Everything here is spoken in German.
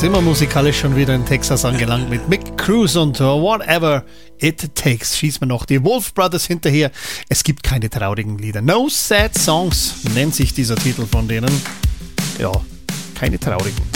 sind wir musikalisch schon wieder in Texas angelangt mit Mick Cruz und Whatever It Takes. Schießen wir noch die Wolf Brothers hinterher. Es gibt keine traurigen Lieder. No Sad Songs nennt sich dieser Titel von denen. Ja, keine traurigen.